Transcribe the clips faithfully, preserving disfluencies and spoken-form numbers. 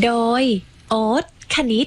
โดยโอ๊ตคณิต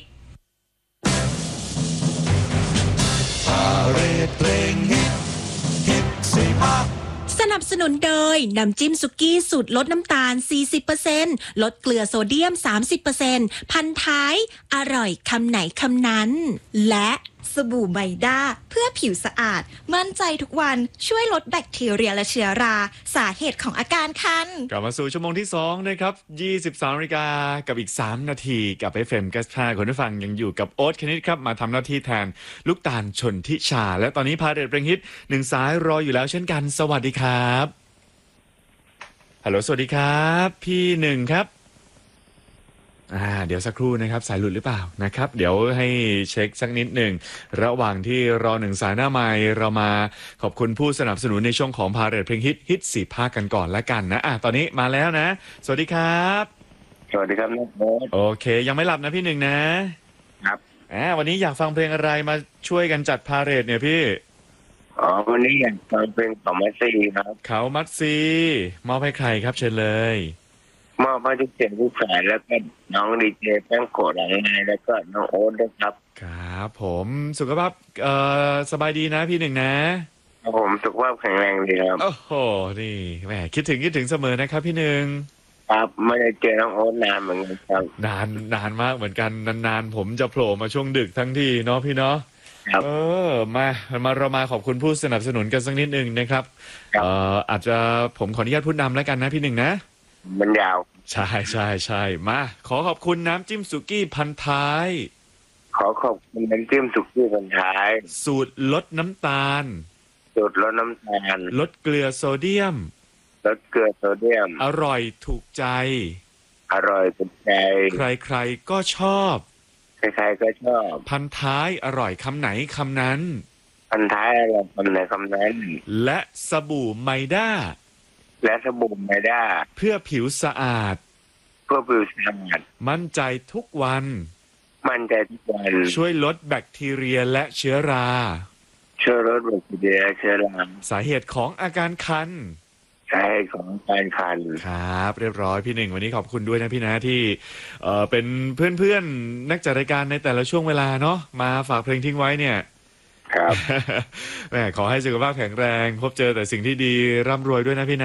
สนับสนุนโดยน้ำจิ้มสุกี้สูตรลดน้ำตาล สี่สิบเปอร์เซ็นต์ ลดเกลือโซเดียม สามสิบเปอร์เซ็นต์ พันท้ายอร่อยคำไหนคำนั้นและสบู่ไมด้าเพื่อผิวสะอาดมั่นใจทุกวันช่วยลดแบคทีเรียและเชื้อราสาเหตุของอาการคันกลับมาสู่ชั่วโมงที่สองนะครับยี่สิบสามนาฬิกากับอีกสามนาทีกับ เอฟ เอ็ม เก้าสิบห้าคนผู้ฟังยังอยู่กับโอ๊ตคณิตครับมาทำหน้าที่แทนลูกตาลชนทิชาและตอนนี้พาเรดเพลงฮิตหนึ่งสายรออยู่แล้วเช่นกันสวัสดีครับฮัลโหลสวัสดีครับพี่หนึ่งครับอ่าเดี๋ยวสักครู่นะครับสายหลุดหรือเปล่านะครับเดี๋ยวให้เช็คสักนิดหนึ่งระหว่างที่รอหนึ่งสายหน้าไมค์เรามาขอบคุณผู้สนับสนุนในช่วงของพาเรดเพลงฮิตฮิตสี่ภาคกันก่อนละกันนะอ่ะตอนนี้มาแล้วนะสวัสดีครับสวัสดีครับน้องโอ๊ตโอเคยังไม่หลับนะพี่หนึ่งนะครับอ่าวันนี้อยากฟังเพลงอะไรมาช่วยกันจัดพาเรดเนี่ยพี่อ๋อวันนี้อยากฟังเพลงของมัสซีครับเขามัดซีมอบให้ใครครับเชิญเลยมอบให้ทุกเสียงทุกสายแล้วก็น้องดีเจแป้งโกดหลังไงแล้วก็น้องโอ๊ตด้วยครับครับผมสุขภาพเอ่อสบายดีนะพี่หนึ่งนะครับผมสุขภาพแข็งแรงดีครับโอ้โหนี่แหมคิดถึงคิดถึงเสมอนะครับพี่หนึ่งครับไม่ได้เจอน้องโอ๊ตนานเหมือนกันครับนานนานมากเหมือนกันนานๆผมจะโผล่มาช่วงดึกทั้งทีเนาะพี่เนาะเออมามาเรามาขอบคุณผู้สนับสนุนกันสักนิดนึงนะครับเอ่ออาจจะผมขออนุญาตพูดนำแล้วกันนะพี่หนึ่งนะมันยาวใช่ใช่ใช่มาขอขอบคุณน้ำจิ้มสุกี้พันท้ายขอขอบคุณน้ำจิ้มสุกี้พันท้ายสูตรลดน้ำตาลสูตรลดน้ำตาลลดเกลือโซเดียมลดเกลือโซเดียมอร่อยถูกใจอร่อยถูกใจใครๆก็ชอบใครๆก็ชอบพันท้ายอร่อยคำไหนคำนั้นพันท้ายอร่อยคำไหนคำนั้นและสบู่ไมด้าและสบู่ไมด้าเพื่อผิวสะอาดเพื่อผิวสะอาดมั่นใจทุกวันมั่นใจทุกวันช่วยลดแบคทีเรียและเชื้อราช่วยลดแบคทีเรียและเชื้อราสาเหตุของอาการคันสาเหตุของการคันครับเรียบร้อยพี่หนึ่งวันนี้ขอบคุณด้วยนะพี่นะที่เอ่อเป็นเพื่อนๆนักจัดรายการในแต่ละช่วงเวลาเนาะมาฝากเพลงทิ้งไว้เนี่ยครับแหมขอให้สุขภาพแข็งแรงพบเจอแต่สิ่งที่ดีร่ำรวยด้วยนะพี่นะ